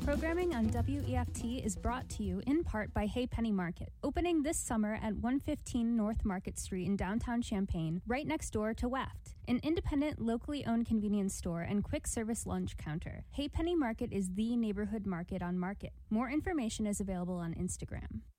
Programming on WEFT is brought to you in part by Hey Penny Market, opening this summer at 115 North Market Street in downtown Champaign, right next door to WEFT, an independent, locally owned convenience store and quick service lunch counter. Hey Penny Market is the neighborhood market on Market. More information is available on Instagram.